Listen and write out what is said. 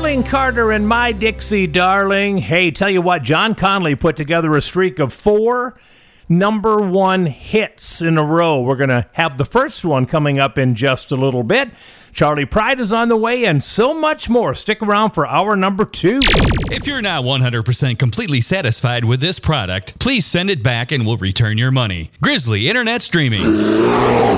Darling Carter and My Dixie Darling. Hey, tell you what, John Conley put together a streak of 4 number 1 hits in a row. We're going to have the first one coming up in just a little bit. Charlie Pride is on the way and so much more. Stick around for hour number 2. If you're not 100% completely satisfied with this product, please send it back and we'll return your money. Grizzly Internet Streaming.